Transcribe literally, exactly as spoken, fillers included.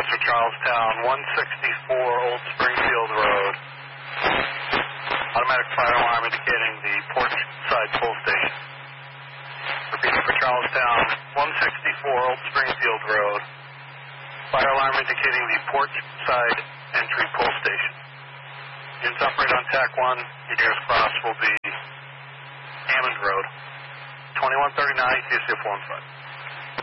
Officer Charlestown, one sixty-four Old Springfield Road. Automatic fire alarm indicating the porch side pull station. Repeating for Charlestown, one sixty-four Old Springfield Road. Fire alarm indicating the porch side entry pull station. Units operate on T A C one. Your nearest cross will be Hammond Road. twenty-one thirty-nine, Q C F one five.